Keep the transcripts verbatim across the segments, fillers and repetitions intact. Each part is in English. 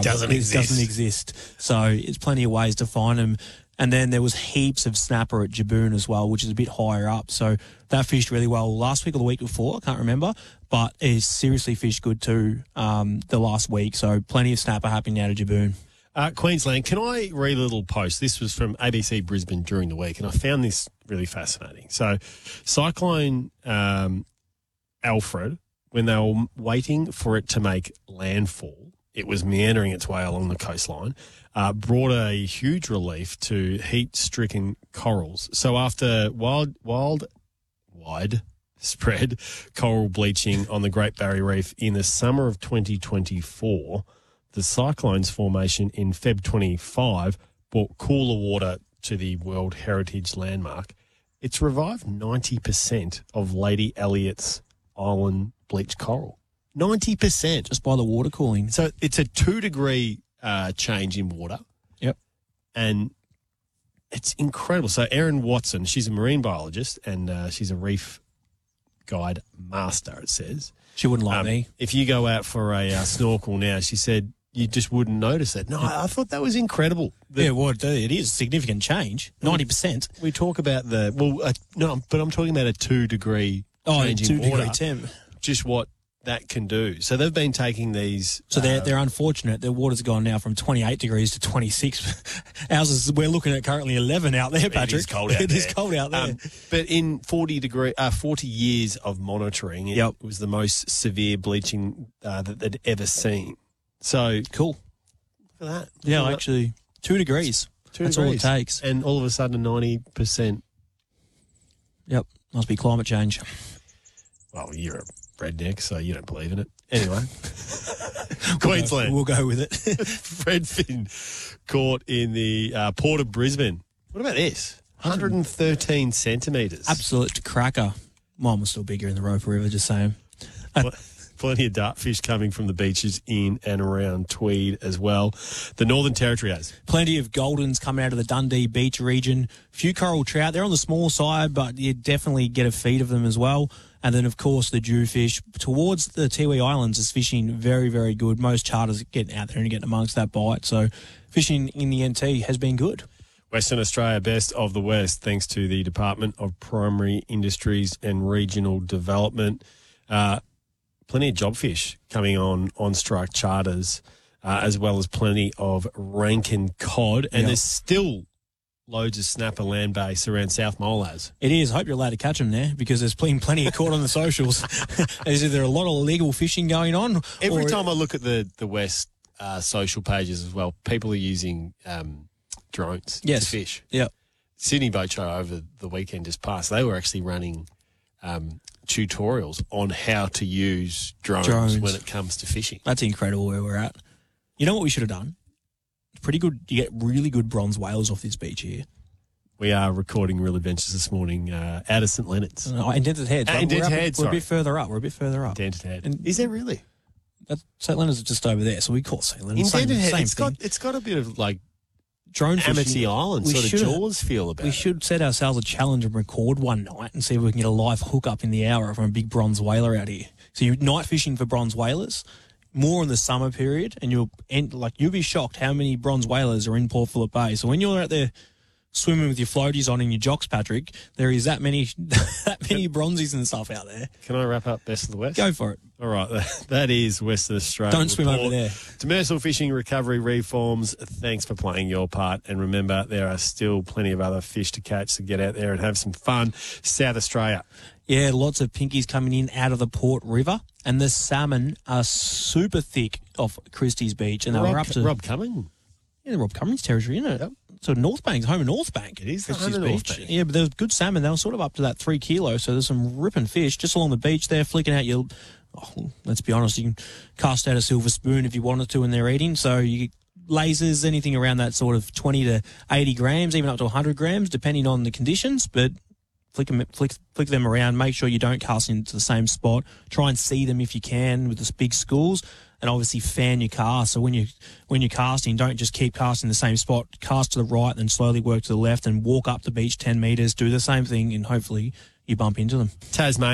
scrub. Doesn't it exist. doesn't exist. So it's plenty of ways to find them. And then there was heaps of snapper at Jaboon as well, which is a bit higher up. So that fished really well last week or the week before, I can't remember, but it's seriously fished good too um, the last week. So plenty of snapper happening out of Jaboon. Uh, Queensland, can I read a little post? This was from A B C Brisbane during the week, and I found this really fascinating. So Cyclone um, Alfred, when they were waiting for it to make landfall, it was meandering its way along the coastline, uh, brought a huge relief to heat-stricken corals. So after wild, wild, wide spread coral bleaching on the Great Barrier Reef in the summer of twenty twenty-four, the cyclone's formation in February twenty-five brought cooler water to the World Heritage Landmark. It's revived ninety percent of Lady Elliott's Island bleached coral. ninety percent. Just by the water cooling. So it's a two-degree uh, change in water. Yep. And it's incredible. So Erin Watson, she's a marine biologist and uh, she's a reef guide master, it says. She wouldn't like Um, me. If you go out for a uh, snorkel now, she said you just wouldn't notice it. No, I, I thought that was incredible. The- Yeah, well, it it is significant change, ninety percent. We talk about the, well, uh, no, but I'm talking about a two-degree Oh, change two in water. degree temp. Just what that can do. So they've been taking these. So they're uh, they're unfortunate. Their water's gone now from twenty-eight degrees to twenty-six. Ours is, we're looking at currently eleven out there, Patrick. It is cold out It there. is cold out there. Um, but in forty degree, uh, forty years of monitoring, it Yep. was the most severe bleaching uh, that they'd ever seen. So Cool. look at that. Yeah, Look at actually, two degrees. Two That's degrees. all it takes. And all of a sudden, ninety percent. Yep. Must be climate change. Well, you're a redneck, so you don't believe in it. Anyway, Queensland. We'll go with it. Redfin caught in the uh, port of Brisbane. What about this? one hundred thirteen centimetres. Absolute cracker. Mine was still bigger in the Roper River, just saying. Pl- Plenty of dartfish coming from the beaches in and around Tweed as well. The Northern Territory has. Plenty of Goldens coming out of the Dundee Beach region. Few coral trout. They're on the small side, but you definitely get a feed of them as well. And then, of course, the Jewfish towards the Tiwi Islands is fishing very, very good. Most charters are getting out there and getting amongst that bite. So fishing in the N T has been good. Western Australia, best of the West, thanks to the Department of Primary Industries and Regional Development. Uh, plenty of jobfish coming on on strike charters, uh, as well as plenty of Rankin cod. And Yep. there's still loads of snapper land base around South Molas. It is. I hope you're allowed to catch them there because there's been plenty of caught on the socials. Is there a lot of illegal fishing going on? Every or- time I look at the, the West uh, social pages as well, people are using um, drones Yes. to fish. Yeah. Sydney Boat Show over the weekend just passed. They were actually running um, tutorials on how to use drones, Drones. when it comes to fishing. That's incredible where we're at. You know what we should have done? Pretty good. You get really good bronze whales off this beach here. We are recording Real Adventures this morning uh, out of St Leonard's. Oh, Indented Heads. Uh, We're Indented up- Heads, We're a sorry. bit further up. We're a bit further up. Indented Head. And- Is there really? That, Saint Leonard's is just over there, so we call Saint Leonard's. Same, Indented Head. same It's thing. got, it's got a bit of like Drone Amity fishing. Island We sort of should- Jaws feel about We it. should set ourselves a challenge and record one night and see if we can get a live hook up in the hour from a big bronze whaler out here. So you're night fishing for bronze whalers, more in the summer period, and you'll end, like you'll be shocked how many bronze whalers are in Port Phillip Bay. So when you're out there swimming with your floaties on and your jocks, Patrick, there is that many that many bronzies and stuff out there. Can I wrap up Best of the West? Go for it. All right, that, that is Western Australia. Don't swim Report. over there. Demersal Fishing Recovery Reforms, thanks for playing your part. And remember, there are still plenty of other fish to catch, so get out there and have some fun. South Australia. Yeah, lots of pinkies coming in out of the Port River, and the salmon are super thick off Christie's Beach, and they Rob, were up to Rob Cumming. yeah, Rob Cummings territory, isn't it? Yep. So North Bank's home of North Bank. It is the Christie's home of North Beach. Bank. Yeah, but there was good salmon. They were sort of up to that three kilo, so there's some ripping fish just along the beach there, flicking out your. Oh, let's be honest, you can cast out a silver spoon if you wanted to when they're eating. So you get lasers, anything around that sort of twenty to eighty grams, even up to one hundred grams, depending on the conditions. But flick them, flick, flick them around. Make sure you don't cast into the same spot. Try and see them if you can with the big schools, and obviously fan your cast. So when you when you're casting, don't just keep casting the same spot. Cast to the right, then slowly work to the left, and walk up the beach ten meters. Do the same thing, and hopefully you bump into them. Tasmania.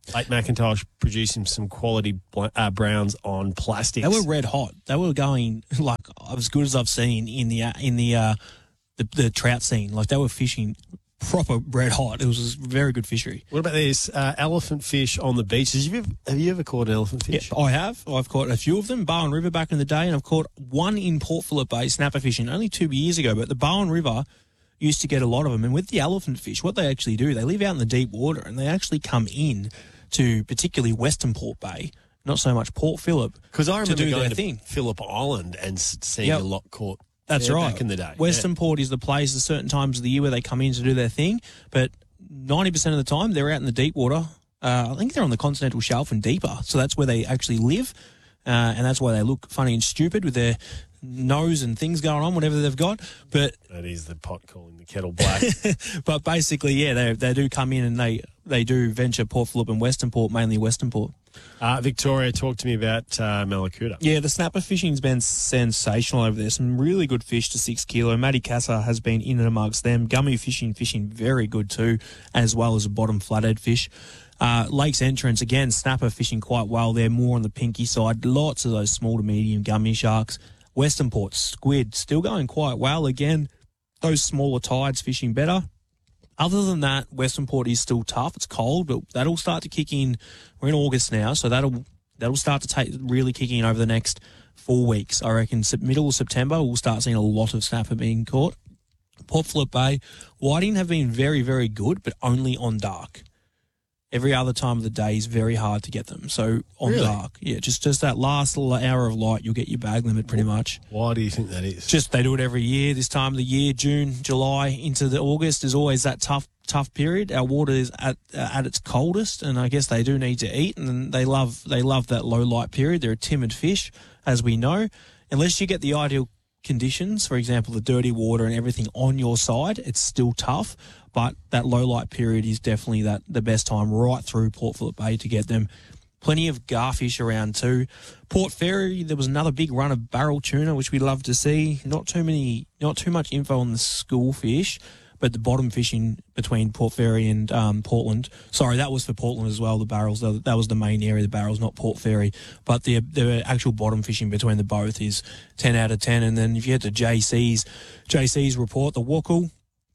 Lake McIntosh producing some quality bl- uh, browns on plastics. They were red hot. They were going like as good as I've seen in the uh, in the, uh, the the trout scene. Like they were fishing proper red hot. It was a very good fishery. What about this uh, elephant fish on the beaches? Have you ever, have you ever caught an elephant fish? Yeah, I have. I've caught a few of them, Barwon River back in the day, and I've caught one in Port Phillip Bay snapper fishing only two years ago. But the Barwon River used to get a lot of them. And with the elephant fish, what they actually do, they live out in the deep water and they actually come in to particularly Western Port Bay, not so much Port Phillip, because I remember to do going their to thing. Phillip Island and s- seeing Yep. a lot caught. That's there right. Back in the day. Western yeah. Port is the place at certain times of the year where they come in to do their thing, but ninety percent of the time they're out in the deep water. Uh, I think they're on the continental shelf and deeper, so that's where they actually live, uh, and that's why they look funny and stupid with their nose and things going on, whatever they've got. But That is the pot calling the kettle black. but basically, yeah, they they do come in and they, they do venture Port Phillip and Western Port, mainly Western Port. uh, Victoria, talk to me about uh, Malakuta. Yeah, the snapper fishing's been sensational over there. Some really good fish to six kilo. Matty Casa has been in and amongst them. Gummy fishing, fishing very good too, as well as a bottom flathead fish. Uh, Lakes Entrance, again, snapper fishing quite well. They're more on the pinky side. Lots of those small to medium gummy sharks. Western Port, squid, still going quite well. Again, those smaller tides fishing better. Other than that, Western Port is still tough. It's cold, but that'll start to kick in. We're in August now, so that'll that'll start to take really kick in over the next four weeks. I reckon sep- middle of September, we'll start seeing a lot of snapper being caught. Port Phillip Bay, whiting have been very, very good, but only on dark. Every other time of the day is very hard to get them. So on Really? dark, yeah, just just that last little hour of light, you'll get your bag limit pretty much. Why do you think that is? Just they do it every year. This time of the year, June, July into the August is always that tough, tough period. Our water is at uh, at its coldest, and I guess they do need to eat, and they love they love that low light period. They're a timid fish, as we know. Unless you get the ideal conditions, for example, the dirty water and everything on your side, it's still tough. But that low light period is definitely that the best time right through Port Phillip Bay to get them. Plenty of garfish around too. Port Fairy, there was another big run of barrel tuna, which we love to see. Not too many, not too much info on the school fish, but the bottom fishing between Port Fairy and um, Portland. Sorry, that was for Portland as well. The barrels, that was the main area. The barrels, not Port Fairy, but the the actual bottom fishing between the both is ten out of ten. And then if you head to J C's, J C's report, the Wackle.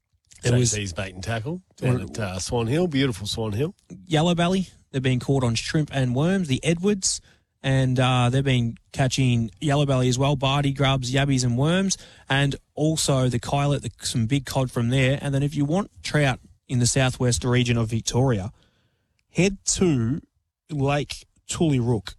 J C's bait and tackle down at uh, Swan Hill, beautiful Swan Hill. Yellow belly, they've been caught on shrimp and worms. The Edwards, and uh, they've been catching yellow belly as well, barty, grubs, yabbies and worms, and also the Kylet, the, some big cod from there. And then if you want trout in the southwest region of Victoria, head to Lake Tullyrook.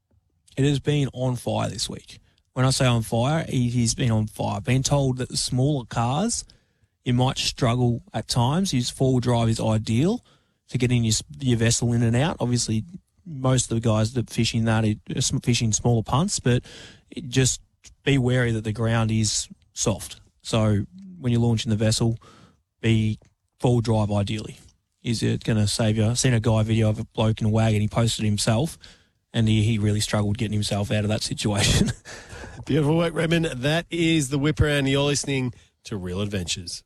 It has been on fire this week. When I say on fire, it has been on fire. I've been told that the smaller cars, you might struggle at times. Use four-wheel drive is ideal to getting your, your vessel in and out. Obviously, most of the guys that fishing that are fishing smaller punts, but just be wary that the ground is soft. So when you're launching the vessel, be four-wheel drive ideally. Is it going to save you? I've seen a guy video of a bloke in a wagon. He posted himself, and he, he really struggled getting himself out of that situation. Beautiful work, Redmond. That is the Whip Around. You're listening to Real Adventures.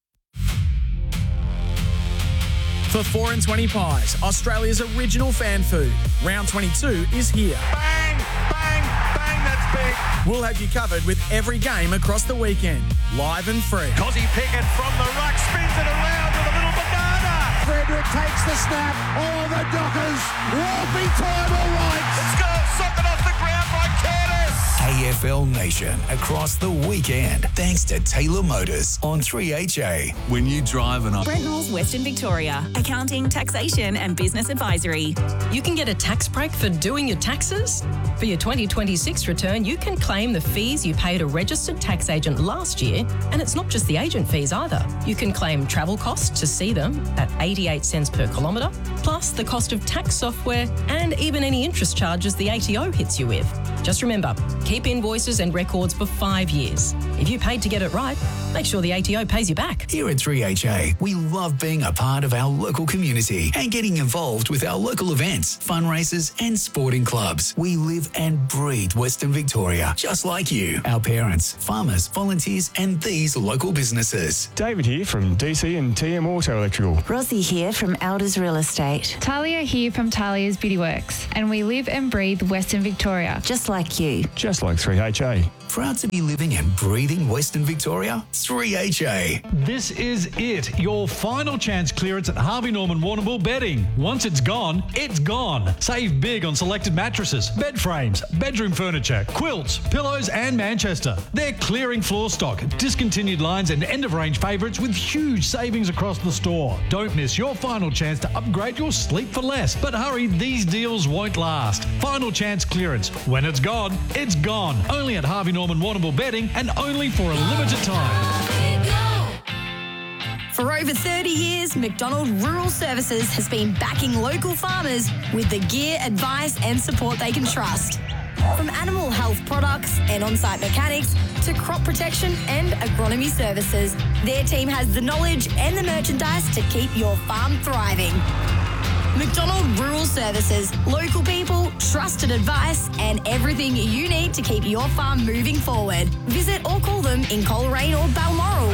For four and twenty Pies, Australia's original fan food. Round twenty-two is here. Bang, bang, bang, that's big. We'll have you covered with every game across the weekend, live and free. Cozzy Pickett from the ruck spins it around with a little banana. Frederick takes the snap. Oh, the Dockers will be time all right. Let's go, socket off the ground by Curtis. A F L Nation across the weekend, thanks to Taylor Motors on three H A. When you drive an Brent Knowles, Western Victoria. Accounting, taxation and business advisory. You can get a tax break for doing your taxes. For your twenty twenty-six return, you can claim the fees you paid a registered tax agent last year, and it's not just the agent fees either. You can claim travel costs to see them at eighty-eight cents per kilometre, plus the cost of tax software and even any interest charges the A T O hits you with. Just remember, keep invoices and records for five years. If you paid to get it right, make sure the A T O pays you back. Here at three H A, we love being a part of our local community and getting involved with our local events, fundraisers and sporting clubs. We live and breathe Western Victoria, just like you, our parents, farmers, volunteers and these local businesses. David here from D C and T M Auto Electrical. Rosie here from Elders Real Estate. great. Talia here from Talia's Beauty Works, and we live and breathe Western Victoria. Just like you. Just like three H A. Proud to be living and breathing Western Victoria? three H A. This is it, your final chance clearance at Harvey Norman Warrnambool Bedding. Once it's gone, it's gone. Save big on selected mattresses, bed frames, bedroom furniture, quilts, pillows and Manchester. They're clearing floor stock, discontinued lines and end-of-range favourites with huge savings across the store. Don't miss your final chance to upgrade your sleep for less. But hurry, these deals won't last. Final chance clearance. When it's gone, it's gone. Only at Harvey Norman Warrnambool Bedding and only for a limited time. For over thirty years, McDonald Rural Services has been backing local farmers with the gear, advice and support they can trust. From animal health products and on-site mechanics to crop protection and agronomy services, their team has the knowledge and the merchandise to keep your farm thriving. McDonald Rural Services, local people, trusted advice and everything you need to keep your farm moving forward. Visit or call them in Coleraine or Balmoral